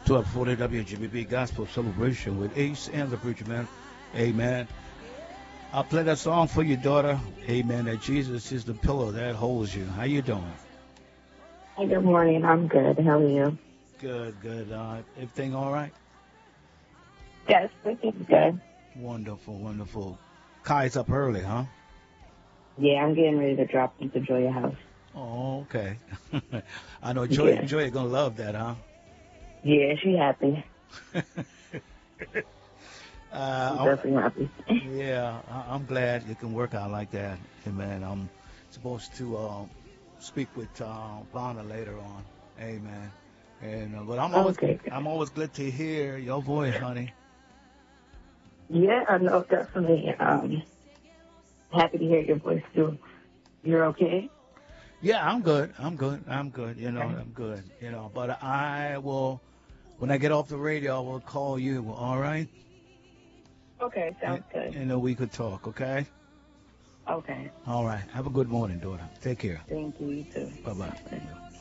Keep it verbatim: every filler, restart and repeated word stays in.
twelve forty W G B B Gospel Celebration with Ace and the Preacher Man. Amen. I'll play that song for your daughter. Amen. That Jesus is the pillow that holds you. How you doing? Hi, good morning. I'm good. How are you? Good, good. Uh, everything all right? Yes, everything's good. Wonderful, wonderful. Kai's up early, huh? Yeah, I'm getting ready to drop into Joya House. Oh, okay. I know Joy, Yeah. Joy gonna love that, huh? Yeah, she happy. uh, She's I'm- definitely happy. yeah, I- I'm glad it can work out like that. Amen. I'm supposed to uh, speak with uh, Vonna later on. Amen. And uh, but I'm always Okay. I'm always glad to hear your voice, honey. Yeah, I know, definitely. Um, happy to hear your voice, too. You're okay? Yeah, I'm good. I'm good. I'm good. You know, Okay. I'm good. You know, but I will when I get off the radio, I will call you. All right? Okay, sounds good. And then we could talk. Okay? Okay. All right. Have a good morning, daughter. Take care. Thank you, you too. Bye bye.